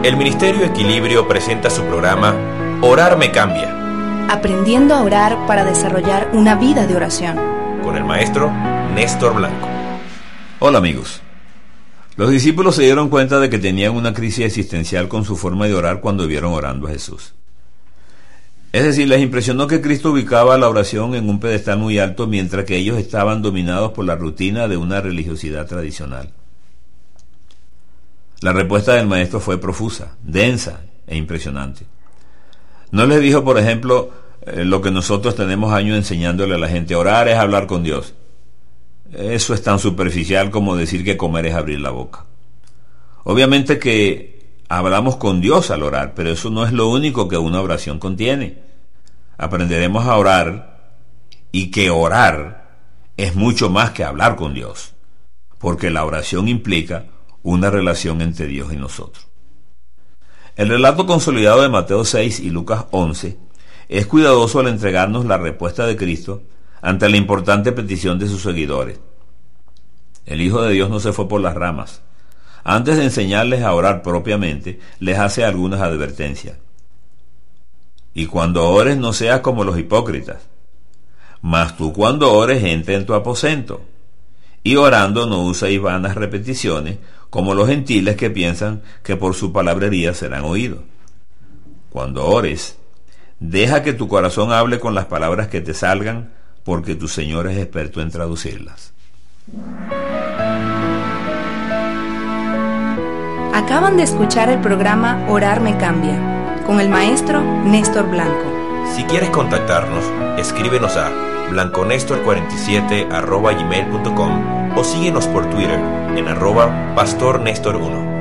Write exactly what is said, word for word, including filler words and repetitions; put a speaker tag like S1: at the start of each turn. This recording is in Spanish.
S1: El Ministerio Equilibrio presenta su programa Orar me cambia,
S2: aprendiendo a orar para desarrollar una vida de oración,
S1: con el maestro Néstor Blanco.
S3: Hola amigos. Los discípulos se dieron cuenta de que tenían una crisis existencial con su forma de orar cuando vieron orando a Jesús. Es decir, les impresionó que Cristo ubicaba la oración en un pedestal muy alto, mientras que ellos estaban dominados por la rutina de una religiosidad tradicional. La respuesta del maestro fue profusa, densa e impresionante. No les dijo, por ejemplo, eh, lo que nosotros tenemos años enseñándole a la gente: orar es hablar con Dios. Eso es tan superficial como decir que comer es abrir la boca. Obviamente que hablamos con Dios al orar, pero eso no es lo único que una oración contiene. Aprenderemos a orar, y que orar es mucho más que hablar con Dios, porque la oración implica una relación entre Dios y nosotros. El relato consolidado de Mateo seis y Lucas once es cuidadoso al entregarnos la respuesta de Cristo ante la importante petición de sus seguidores. El Hijo de Dios no se fue por las ramas. Antes de enseñarles a orar propiamente, les hace algunas advertencias. Y cuando ores, no seas como los hipócritas, mas tú cuando ores entra en tu aposento, y orando no uséis vanas repeticiones, como los gentiles que piensan que por su palabrería serán oídos. Cuando ores, deja que tu corazón hable con las palabras que te salgan, porque tu Señor es experto en traducirlas.
S2: Acaban de escuchar el programa Orar me cambia, con el maestro Néstor Blanco.
S1: Si quieres contactarnos, escríbenos a blanconestor cuarenta y siete arroba gmail punto com o síguenos por Twitter en arroba pastor Néstor uno.